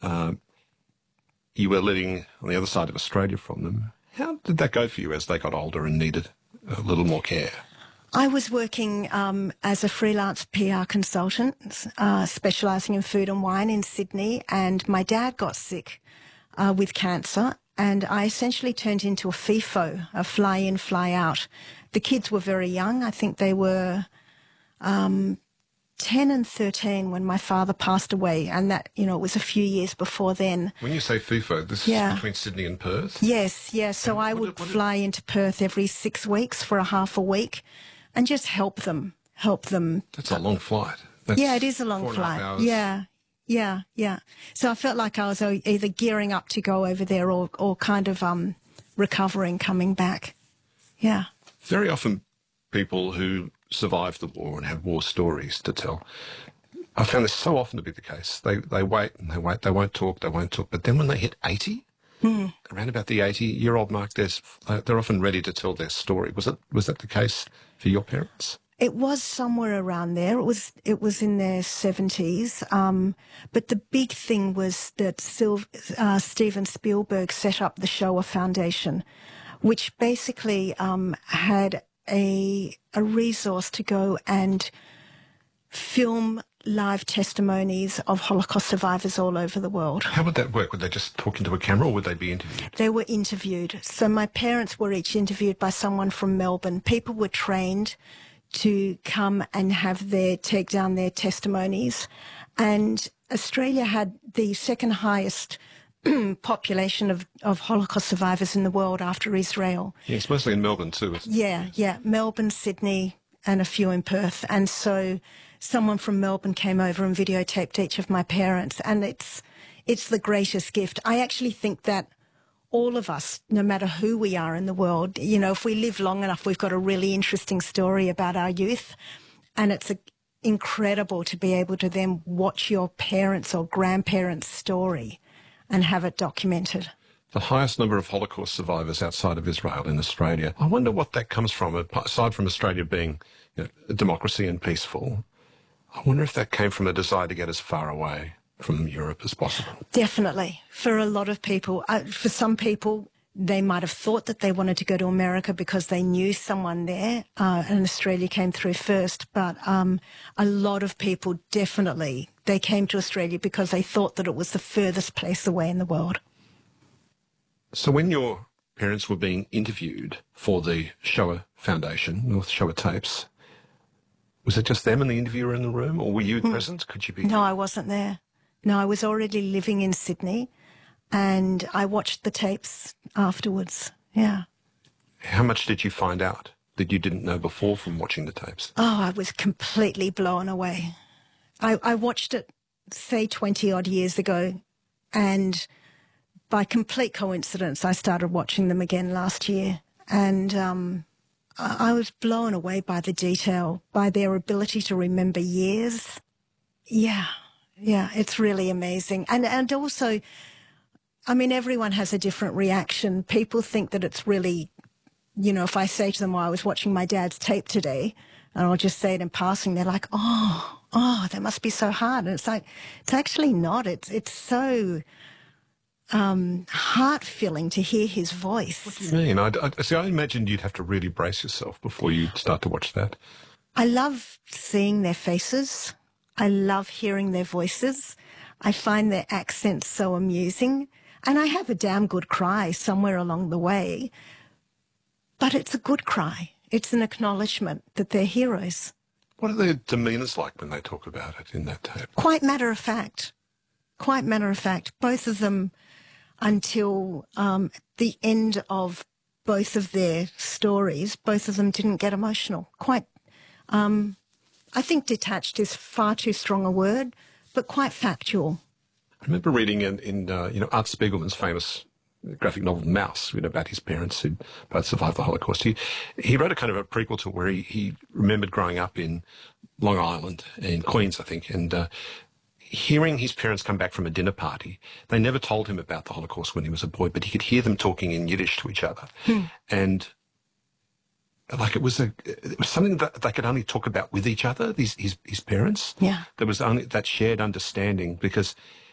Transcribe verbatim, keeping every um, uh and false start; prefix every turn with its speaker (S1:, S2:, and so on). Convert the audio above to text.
S1: um, you were living on the other side of Australia from them. How did that go for you as they got older and needed a little more care?
S2: I was working um, as a freelance P R consultant, uh, specialising in food and wine in Sydney, and my dad got sick uh, with cancer, and I essentially turned into a FIFO, a fly-in, fly-out. The kids were very young. I think they were um, ten and thirteen when my father passed away, and that, you know, it was a few years before then.
S1: When you say FIFO, this
S2: yeah.
S1: is between Sydney and Perth?
S2: Yes, yes. So
S1: and
S2: I
S1: what
S2: would
S1: did, what
S2: fly
S1: did...
S2: into Perth every six weeks for a half a week and just help them, help them.
S1: That's a long flight. That's
S2: yeah, it is a long
S1: four and a half
S2: flight.
S1: hours.
S2: Yeah, yeah, yeah. So I felt like I was either gearing up to go over there or, or kind of um, recovering, coming back. Yeah.
S1: Very often people who survive the war and have war stories to tell, I found this so often to be the case. They they wait and they wait, they won't talk, they won't talk. But then when they hit eighty, mm. around about the eighty-year-old mark, there's, uh, they're often ready to tell their story. Was it was that the case for your parents?
S2: It was somewhere around there. It was it was in their seventies. Um, but the big thing was that Sil- uh, Steven Spielberg set up the Shoah Foundation, which basically um, had a a resource to go and film live testimonies of Holocaust survivors all over the world.
S1: How would that work? Would they just talk into a camera or would they be interviewed?
S2: They were interviewed. So my parents were each interviewed by someone from Melbourne. People were trained to come and have their, take down their testimonies. And Australia had the second highest population of, of Holocaust survivors in the world after Israel.
S1: Yeah, it's mostly in Melbourne too, isn't it?
S2: Yeah, yeah. Melbourne, Sydney, and a few in Perth. And so someone from Melbourne came over and videotaped each of my parents, and it's it's the greatest gift. I actually think that all of us, no matter who we are in the world, you know, if we live long enough, we've got a really interesting story about our youth, and it's a, incredible to be able to then watch your parents' or grandparents' story and have it documented.
S1: The highest number of Holocaust survivors outside of Israel in Australia. I wonder what that comes from, aside from Australia being, you know, a democracy and peaceful. I wonder if that came from a desire to get as far away from Europe as possible.
S2: Definitely. For a lot of people, uh, for some people, they might have thought that they wanted to go to America because they knew someone there, uh, and Australia came through first. But um, a lot of people definitely, they came to Australia because they thought that it was the furthest place away in the world.
S1: So when your parents were being interviewed for the Shoah Foundation, North Shoah Tapes, was it just them and the interviewer in the room, or were you mm. present? Could you be?
S2: No, I wasn't there. No, I was already living in Sydney, and I watched the tapes afterwards. Yeah.
S1: How much did you find out that you didn't know before from watching the tapes?
S2: Oh, I was completely blown away. I, I watched it, say, twenty-odd years ago, and by complete coincidence, I started watching them again last year, and um, I, I was blown away by the detail, by their ability to remember years. Yeah, yeah, it's really amazing. And, and also, I mean, everyone has a different reaction. People think that it's really, you know, if I say to them, well, I was watching my dad's tape today, and I'll just say it in passing, they're like, oh, oh, that must be so hard. And it's like, it's actually not. It's, it's so um, heart-filling to hear his voice.
S1: What do you mean? I, I, see, I imagined you'd have to really brace yourself before you start to watch that.
S2: I love seeing their faces. I love hearing their voices. I find their accents so amusing. And I have a damn good cry somewhere along the way. But it's a good cry. It's an acknowledgement that they're heroes.
S1: What are their demeanours like when they talk about it in that tape?
S2: Quite matter of fact. Quite matter of fact. Both of them, until um, the end of both of their stories, both of them didn't get emotional. Quite, um, I think detached is far too strong a word, but quite factual.
S1: I remember reading in, in uh, you know, Art Spiegelman's famous graphic novel Mouse, you know, about his parents who both survived the Holocaust. He, he wrote a kind of a prequel to where he, he remembered growing up in Long Island, in Queens, I think, and uh, hearing his parents come back from a dinner party. They never told him about the Holocaust when he was a boy, but he could hear them talking in Yiddish to each other. Hmm. And like it was a, it was something that they could only talk about with each other, these, his, his parents.
S2: Yeah.
S1: There was only that shared understanding because